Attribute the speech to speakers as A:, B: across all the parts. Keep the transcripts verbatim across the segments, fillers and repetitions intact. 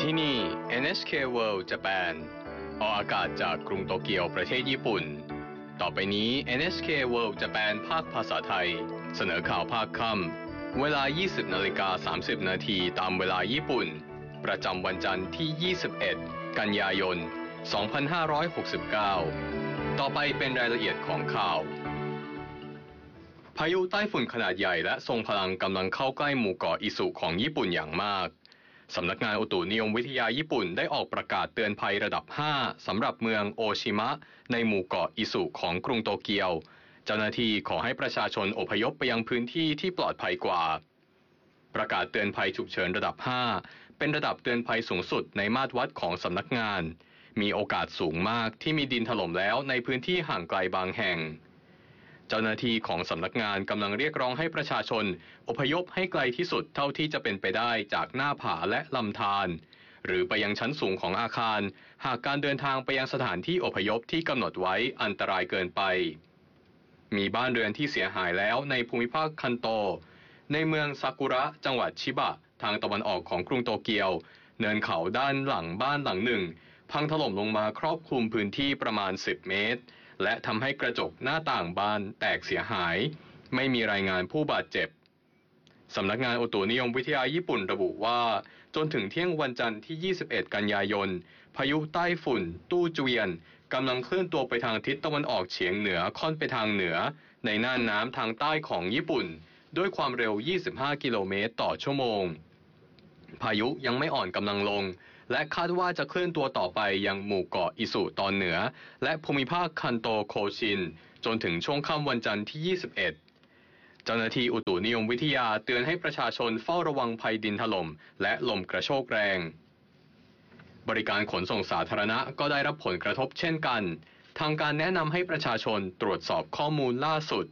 A: ที่นี่ เอ็น เอช เค World Japan ออกอากาศจากกรุงโตเกียวประเทศญี่ปุ่นต่อไปนี้ เอ็น เอช เค World Japan ภาคภาษาไทยเสนอข่าวภาคค่ำเวลา ยี่สิบนาฬิกาสามสิบนาทีตามเวลาญี่ปุ่นประจำวันจันทร์ที่ ยี่สิบเอ็ด กันยายน สองพันห้าร้อยหกสิบเก้า ต่อไปเป็นรายละเอียดของข่าวพายุใต้ฝุ่นขนาดใหญ่และทรงพลังกำลังเข้าใกล้หมู่เกาะอิสุของญี่ปุ่นอย่างมากสำนักงานอุตุนิยมวิทยาญี่ปุ่นได้ออกประกาศเตือนภัยระดับห้าสำหรับเมืองโอชิมะในหมู่เกาะอิสุของกรุงโตเกียวเจ้าหน้าที่ขอให้ประชาชนอพยพไปยังพื้นที่ที่ปลอดภัยกว่าประกาศเตือนภัยฉุกเฉินระดับห้าเป็นระดับเตือนภัยสูงสุดในมาตรวัดของสำนักงานมีโอกาสสูงมากที่มีดินถล่มแล้วในพื้นที่ห่างไกลบางแห่งเจ้าหน้าที่ของสำนักงานกำลังเรียกร้องให้ประชาชนอพยพให้ไกลที่สุดเท่าที่จะเป็นไปได้จากหน้าผาและลำธารหรือไปยังชั้นสูงของอาคารหากการเดินทางไปยังสถานที่อพยพที่กำหนดไว้อันตรายเกินไปมีบ้านเรือนที่เสียหายแล้วในภูมิภาคคันโตในเมืองซากุระจังหวัดชิบะทางตะวันออกของกรุงโตเกียวเนินเขาด้านหลังบ้านหลังหนึ่งพังถล่มลงมาครอบคลุมพื้นที่ประมาณสิบเมตรและทำให้กระจกหน้าต่างบานแตกเสียหายไม่มีรายงานผู้บาดเจ็บสำนักงานอุตุนิยมวิทยาญี่ปุ่นระบุว่าจนถึงเที่ยงวันจันทร์ที่ยี่สิบเอ็ดกันยายนพายุใต้ฝุ่นตู้เจวียนกำลังเคลื่อนตัวไปทางทิศตะวันออกเฉียงเหนือค่อนไปทางเหนือในน่านน้ำทางใต้ของญี่ปุ่นด้วยความเร็วยี่สิบห้ากิโลเมตรต่อชั่วโมงพายุยังไม่อ่อนกำลังลงและคาดว่าจะเคลื่อนตัวต่อไปยังหมู่เกาะอิสุตอนเหนือและภูมิภาคคันโตโคชินจนถึงช่วงค่ำวันจันทร์ที่ยี่สิบเอ็ดเจ้าหน้าที่อุตุนิยมวิทยาเตือนให้ประชาชนเฝ้าระวังภัยดินถล่มและลมกระโชกแรงบริการขนส่งสาธารณะก็ได้รับผลกระทบเช่นกันทางการแนะนำให้ประชาชนตรวจสอบข้อมูลล่าสุด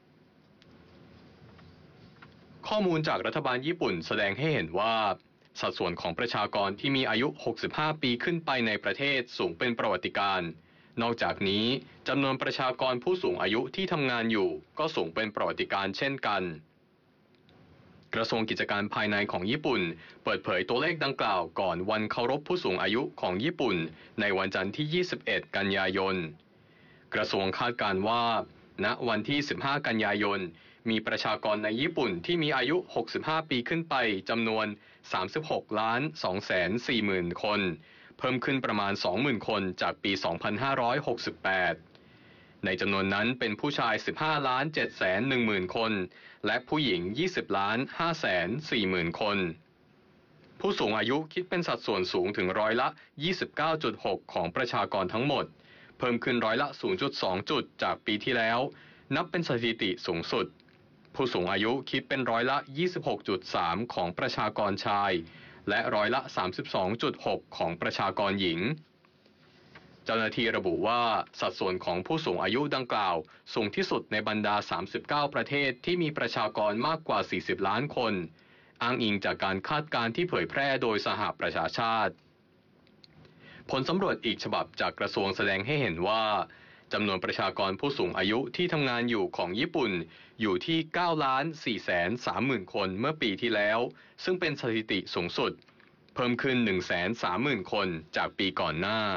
A: ข้อมูลจากรัฐบาลญี่ปุ่นแสดงให้เห็นว่าสัดส่วนของประชากรที่มีอายุหกสิบห้าปีขึ้นไปในประเทศสูงเป็นประวัติการณ์นอกจากนี้จำนวนประชากรผู้สูงอายุที่ทำงานอยู่ก็สูงเป็นประวัติการณ์เช่นกันกระทรวงกิจการภายในของญี่ปุ่นเปิดเผยตัวเลขดังกล่าวก่อนวันเคารพผู้สูงอายุของญี่ปุ่นในวันจันทร์ที่ยี่สิบเอ็ดกันยายนกระทรวงคาดการณ์ว่าณวันที่สิบห้ากันยายนมีประชากรในญี่ปุ่นที่มีอายุหกสิบห้าปีขึ้นไปจำนวนสามสิบหกล้านสองแสนสี่หมื่นคนเพิ่มขึ้นประมาณ สองหมื่นคนจากปี สองพันห้าร้อยหกสิบแปดในจำนวนนั้นเป็นผู้ชาย สิบห้าล้านเจ็ดแสนหนึ่งหมื่นคนและผู้หญิง ยี่สิบล้านห้าแสนสี่หมื่นคนผู้สูงอายุคิดเป็นสัดส่วนสูงถึงร้อยละ ยี่สิบเก้าจุดหก ของประชากรทั้งหมดเพิ่มขึ้นร้อยละ ศูนย์จุดสอง จุดจากปีที่แล้วนับเป็นสถิติสูงสุดผู้สูงอายุคิดเป็นร้อยละ ยี่สิบหกจุดสาม ของประชากรชายและร้อยละ สามสิบสองจุดหก ของประชากรหญิงเจ้าหน้าที่ระบุว่าสัดส่วนของผู้สูงอายุดังกล่าวสูงที่สุดในบรรดาสามสิบเก้าประเทศที่มีประชากรมากกว่าสี่สิบล้านคนอ้างอิงจากการคาดการณ์ที่เผยแพร่โดยสหประชาชาติผลสำรวจอีกฉบับจากกระทรวงแสดงให้เห็นว่าจำนวนประชากรผู้สูงอายุที่ทำงานอยู่ของญี่ปุ่นอยู่ที่ เก้าล้านสี่แสนสามหมื่น คนเมื่อปีที่แล้วซึ่งเป็นสถิติสูงสุดเพิ่มขึ้น หนึ่งแสนสามหมื่น คนจากปีก่อนหน้า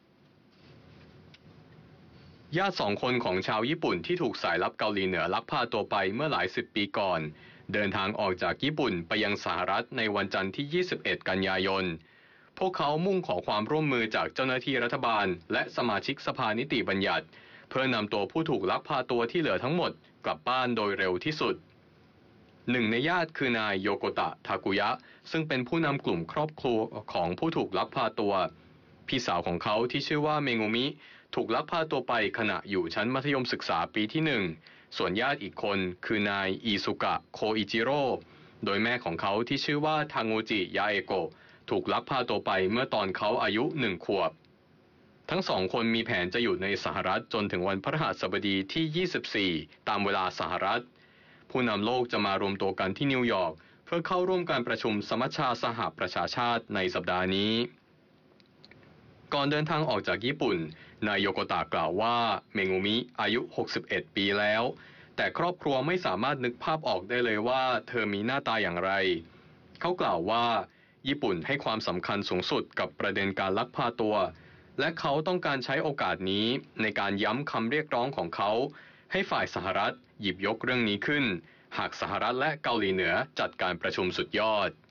A: ญาติสองคนของชาวญี่ปุ่นที่ถูกสายลับเกาหลีเหนือลักพาตัวไปเมื่อหลายสิบปีก่อนเดินทางออกจากญี่ปุ่นไปยังสหรัฐในวันจันทร์ที่ยี่สิบเอ็ดกันยายนพวกเขามุ่งขอความร่วมมือจากเจ้าหน้าที่รัฐบาลและสมาชิกสภานิติบัญญัติเพื่อนำตัวผู้ถูกลักพาตัวที่เหลือทั้งหมดกลับบ้านโดยเร็วที่สุดหนึ่งในญาติคือนายโยโกตะทากุยะซึ่งเป็นผู้นำกลุ่มครอบครัวของผู้ถูกลักพาตัวพี่สาวของเขาที่ชื่อว่าเมงุมิถูกลักพาตัวไปขณะอยู่ชั้นมัธยมศึกษาปีที่หนึ่งส่วนญาติอีกคนคือนายอิซุกะโคอิจิโร่โดยแม่ของเขาที่ชื่อว่าทางูจิยาเอโกะถูกลักพาตัวไปเมื่อตอนเขาอายุหนึ่งขวบทั้งสองคนมีแผนจะอยู่ในสหรัฐจนถึงวันพฤหัสบดีที่ยี่สิบสี่ตามเวลาสหรัฐผู้นำโลกจะมารวมตัวกันที่นิวยอร์กเพื่อเข้าร่วมการประชุมสมัชชาสหประชาชาติในสัปดาห์นี้ก่อนเดินทางออกจากญี่ปุ่นนายโยโกตะกล่าวว่าเมงุมิอายุหกสิบเอ็ดปีแล้วแต่ครอบครัวไม่สามารถนึกภาพออกได้เลยว่าเธอมีหน้าตาอย่างไรเขากล่าวว่าญี่ปุ่นให้ความสำคัญสูงสุดกับประเด็นการลักพาตัว และเขาต้องการใช้โอกาสนี้ในการย้ำคำเรียกร้องของเขาให้ฝ่ายสหรัฐหยิบยกเรื่องนี้ขึ้นหากสหรัฐและเกาหลีเหนือจัดการประชุมสุดยอด